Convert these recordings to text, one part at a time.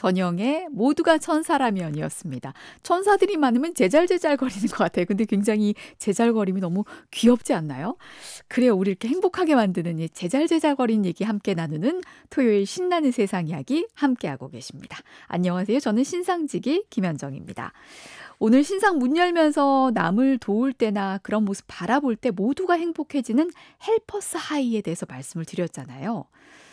전영의 모두가 천사라면이었습니다. 천사들이 많으면 제잘제잘거리는 것 같아요. 근데 굉장히 제잘거림이 너무 귀엽지 않나요? 그래요. 우리 이렇게 행복하게 만드는 이 제잘제잘거리는 얘기 함께 나누는 토요일 신나는 세상 이야기 함께하고 계십니다. 안녕하세요. 저는 신상지기 김현정입니다. 오늘 신상 문 열면서 남을 도울 때나 그런 모습 바라볼 때 모두가 행복해지는 헬퍼스 하이에 대해서 말씀을 드렸잖아요.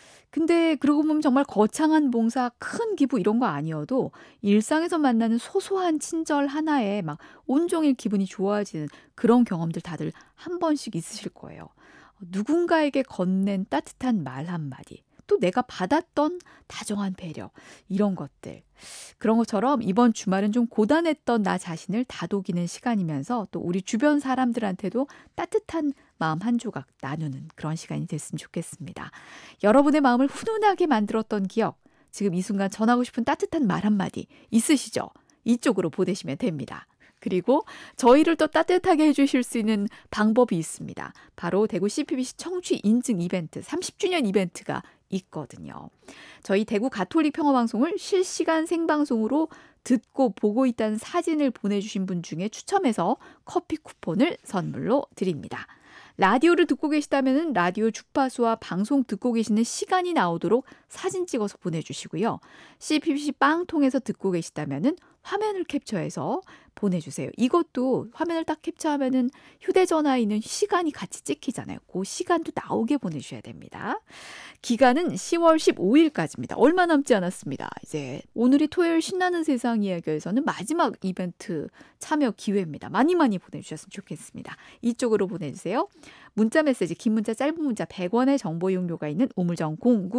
근데 그러고 보면 정말 거창한 봉사, 큰 기부 이런 거 아니어도 일상에서 만나는 소소한 친절 하나에 막 온종일 기분이 좋아지는 그런 경험들 다들 한 번씩 있으실 거예요. 누군가에게 건넨 따뜻한 말 한마디, 또 내가 받았던 다정한 배려, 이런 것들. 그런 것처럼 이번 주말은 좀 고단했던 나 자신을 다독이는 시간이면서 또 우리 주변 사람들한테도 따뜻한 마음 한 조각 나누는 그런 시간이 됐으면 좋겠습니다. 여러분의 마음을 훈훈하게 만들었던 기억, 지금 이 순간 전하고 싶은 따뜻한 말 한마디 있으시죠? 이쪽으로 보내시면 됩니다. 그리고 저희를 또 따뜻하게 해주실 수 있는 방법이 있습니다. 바로 대구 CPBC 청취 인증 이벤트, 30주년 이벤트가 있거든요. 저희 대구 가톨릭 평화방송을 실시간 생방송으로 듣고 보고 있다는 사진을 보내주신 분 중에 추첨해서 커피 쿠폰을 선물로 드립니다. 라디오를 듣고 계시다면 라디오 주파수와 방송 듣고 계시는 시간이 나오도록 사진 찍어서 보내주시고요. CPBC 빵통에서 듣고 계시다면 화면을 캡처해서 보내주세요. 이것도 화면을 딱 캡처하면은 휴대전화에 있는 시간이 같이 찍히잖아요. 그 시간도 나오게 보내주셔야 됩니다. 기간은 10월 15일까지입니다. 얼마 남지 않았습니다. 이제 오늘이 토요일 신나는 세상 이야기에서는 마지막 이벤트 참여 기회입니다. 많이 보내주셨으면 좋겠습니다. 이쪽으로 보내주세요. 문자 메시지, 긴 문자, 짧은 문자 100원의 정보 이용료가 있는 우물정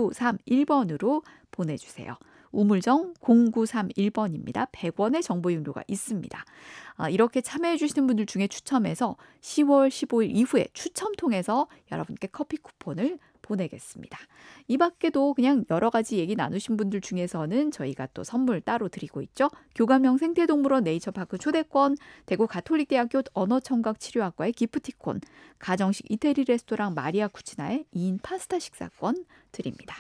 0931번으로 보내주세요. 우물정 0931번입니다. 100원의 정보 이용료가 있습니다. 이렇게 참여해 주시는 분들 중에 추첨해서 10월 15일 이후에 추첨 통해서 여러분께 커피 쿠폰을 보내겠습니다. 이 밖에도 그냥 여러 가지 얘기 나누신 분들 중에서는 저희가 또 선물 따로 드리고 있죠. 교감형 생태동물원 네이처파크 초대권, 대구 가톨릭대학교 언어청각치료학과의 기프티콘, 가정식 이태리 레스토랑 마리아 쿠치나의 2인 파스타 식사권 드립니다.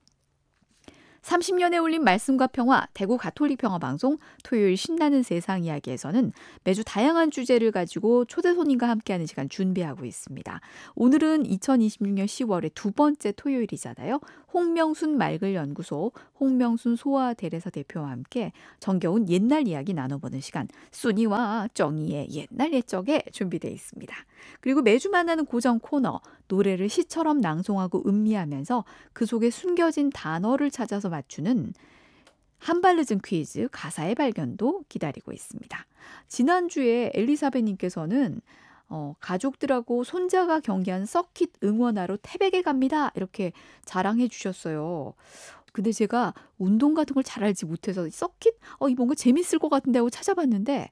30년에 올린 말씀과 평화, 대구 가톨릭 평화방송 토요일 신나는 세상 이야기에서는 매주 다양한 주제를 가지고 초대 손님과 함께하는 시간 준비하고 있습니다. 오늘은 2026년 10월의 두 번째 토요일이잖아요. 홍명순 말글연구소 홍명순 소아 대레사 대표와 함께 정겨운 옛날 이야기 나눠보는 시간, 순이와 정이의 옛날 옛적에 준비되어 있습니다. 그리고 매주 만나는 고정 코너, 노래를 시처럼 낭송하고 음미하면서 그 속에 숨겨진 단어를 찾아서 맞추는 한발늦은 퀴즈, 가사의 발견도 기다리고 있습니다. 지난주에 엘리사벳님께서는 가족들하고 손자가 경기한 서킷 응원하러 태백에 갑니다. 이렇게 자랑해 주셨어요. 근데 제가 운동 같은 걸 잘 알지 못해서 서킷? 이 뭔가 재밌을 것 같은데 하고 찾아봤는데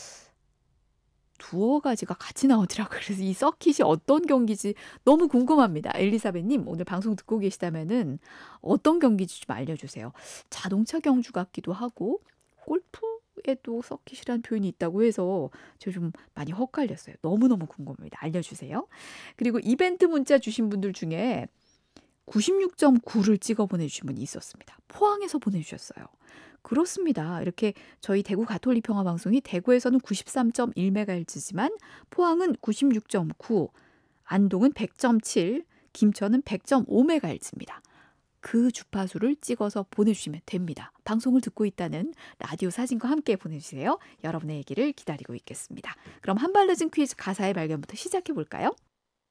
두어 가지가 같이 나오더라고요. 그래서 이 서킷이 어떤 경기지 너무 궁금합니다. 엘리사벳님, 오늘 방송 듣고 계시다면은 어떤 경기인지 좀 알려주세요. 자동차 경주 같기도 하고 골프에도 서킷이라는 표현이 있다고 해서 제가 좀 많이 헛갈렸어요. 너무너무 궁금합니다. 알려주세요. 그리고 이벤트 문자 주신 분들 중에 96.9를 찍어 보내주신 분이 있었습니다. 포항에서 보내주셨어요. 그렇습니다. 이렇게 저희 대구 가톨릭 평화방송이 대구에서는 93.1MHz지만 포항은 96.9, 안동은 100.7, 김천은 100.5MHz입니다. 그 주파수를 찍어서 보내주시면 됩니다. 방송을 듣고 있다는 라디오 사진과 함께 보내주세요. 여러분의 얘기를 기다리고 있겠습니다. 그럼 한발늦은 퀴즈 가사의 발견부터 시작해 볼까요?